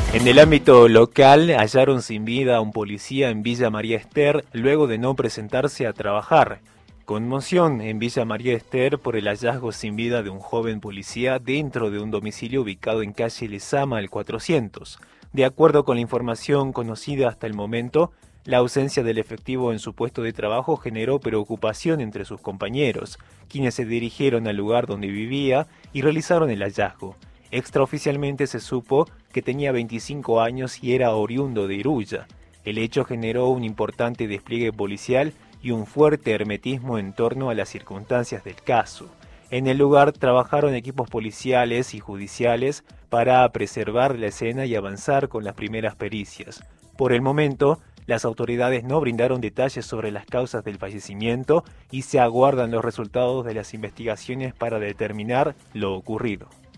En el ámbito local, hallaron sin vida a un policía en Villa María Ester luego de no presentarse a trabajar. Conmoción en Villa María Ester por el hallazgo sin vida de un joven policía dentro de un domicilio ubicado en calle Lezama al 400. De acuerdo con la información conocida hasta el momento, la ausencia del efectivo en su puesto de trabajo generó preocupación entre sus compañeros, quienes se dirigieron al lugar donde vivía y realizaron el hallazgo. Extraoficialmente se supo que tenía 25 años y era oriundo de Iruya. El hecho generó un importante despliegue policial y un fuerte hermetismo en torno a las circunstancias del caso. En el lugar trabajaron equipos policiales y judiciales para preservar la escena y avanzar con las primeras pericias. Por el momento, las autoridades no brindaron detalles sobre las causas del fallecimiento y se aguardan los resultados de las investigaciones para determinar lo ocurrido.